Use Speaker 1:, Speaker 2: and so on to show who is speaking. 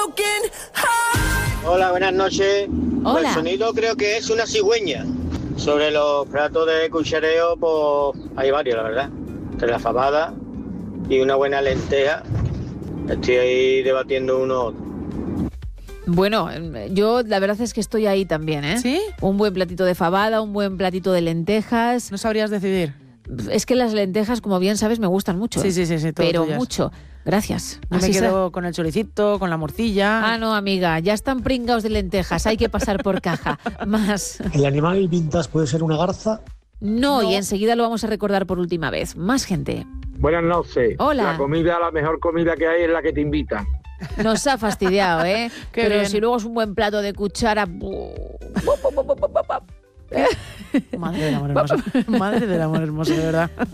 Speaker 1: Hola, buenas noches.
Speaker 2: Hola.
Speaker 1: El sonido creo que es una cigüeña. Sobre los platos de cuchareo, pues hay varios, la verdad. Entre la fabada y una buena lenteja. Estoy ahí debatiendo uno.
Speaker 2: Bueno, yo la verdad es que estoy ahí también, ¿eh?
Speaker 3: ¿Sí?
Speaker 2: Un buen platito de fabada, un buen platito de lentejas.
Speaker 3: No sabrías decidir.
Speaker 2: Es que las lentejas, como bien sabes, me gustan mucho.
Speaker 3: Sí, todo
Speaker 2: pero
Speaker 3: tuyas.
Speaker 2: mucho. Gracias.
Speaker 3: Yo me
Speaker 2: Así
Speaker 3: quedo con el choricito, con la morcilla.
Speaker 2: Ah, no, amiga, ya están pringados de lentejas, hay que pasar por caja. Más.
Speaker 4: ¿El animal vintage puede ser una garza?
Speaker 2: No, y enseguida lo vamos a recordar por última vez. Más gente.
Speaker 5: Buenas noches.
Speaker 2: Hola.
Speaker 5: La mejor comida que hay es la que te invitan.
Speaker 2: Nos ha fastidiado, ¿eh?
Speaker 3: Qué
Speaker 2: Pero
Speaker 3: bien.
Speaker 2: si luego es un buen plato de cuchara...
Speaker 3: Madre del amor hermoso. Madre del amor hermoso, de verdad.